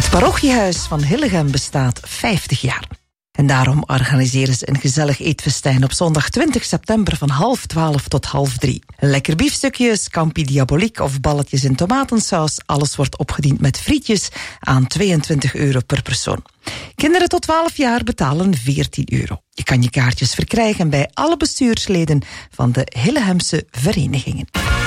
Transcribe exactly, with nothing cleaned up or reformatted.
Het parochiehuis van Hillegem bestaat vijftig jaar. En daarom organiseren ze een gezellig eetfestijn op zondag twintig september van half twaalf tot half drie. Lekker biefstukjes, scampi diaboliek of balletjes in tomatensaus. Alles wordt opgediend met frietjes aan tweeëntwintig euro per persoon. Kinderen tot twaalf jaar betalen veertien euro. Je kan je kaartjes verkrijgen bij alle bestuursleden van de Hillegemse verenigingen.